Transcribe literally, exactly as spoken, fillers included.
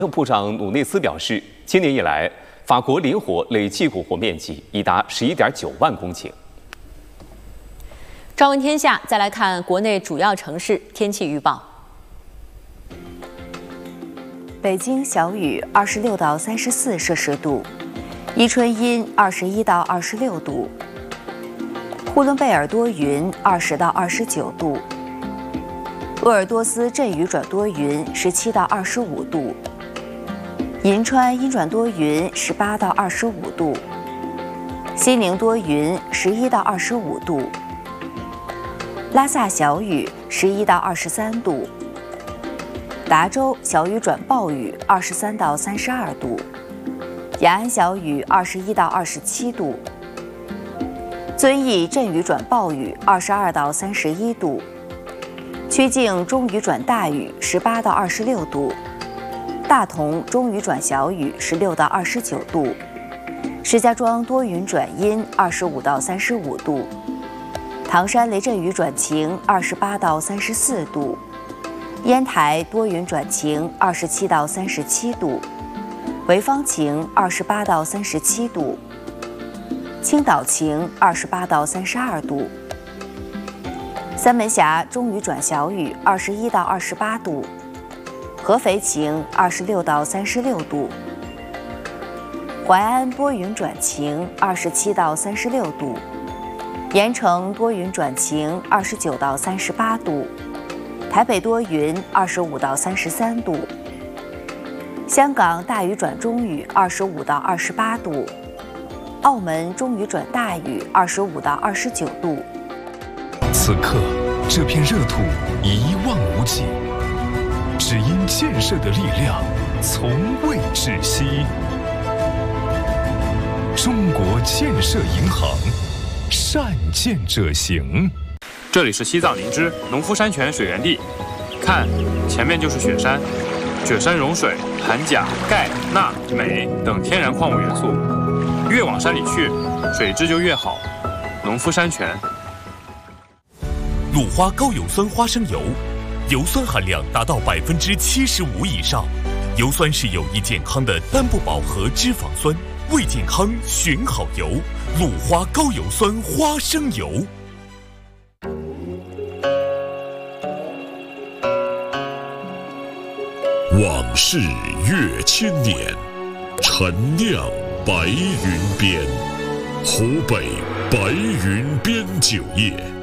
部长努内斯表示，今年以来，法国林火累计捕获面积已达十一点九万公顷。 朝闻天下，再来看国内主要城市天气预报。 北京小雨，二十六到三十四摄氏度；伊春阴，二十一到二十六度；呼伦贝尔多云，二十到二十九度；鄂尔多斯阵雨转多云，十七到二十五度；银川阴转多云，十八到二十五度；西宁多云，十一到二十五度；拉萨小雨，十一到二十三度；达州小雨转暴雨，二十三到三十二度；雅安小雨，二十一到二十七度；遵义阵雨转暴雨，二十二到三十一度；曲靖中雨转大雨，十八到二十六度；大同中雨转小雨，十六到二十九度；石家庄多云转阴，二十五到三十五度；唐山雷阵雨转晴，二十八到三十四度；烟台多云转晴，二十七到三十七度；潍坊晴，二十八到三十七度；青岛晴，二十八到三十二度；三门峡中雨转小雨，二十一到二十八度；合肥晴，二十六到三十六度；淮安多云转晴，二十七到三十六度；盐城多云转晴，二十九到三十八度；台北多云，二十五到三十三度；香港大雨转中雨，二十五到二十八度；澳门中雨转大雨，二十五到二十九度。 此刻，这片热土一望无际，只因建设的力量从未窒息。中国建设银行，善建者行。 这里是西藏林芝农夫山泉水源地，看，前面就是雪山，雪山融水含钾、钙、钠、镁等天然矿物元素，越往山里去，水质就越好。农夫山泉。 鲁花高有酸花生油，油酸含量达到百分之七十五以上，油酸是有益健康的单不饱和脂肪酸，为健康选好油。鲁花高有酸花生油。 往事越千年，陈酿白云边，湖北白云边酒业。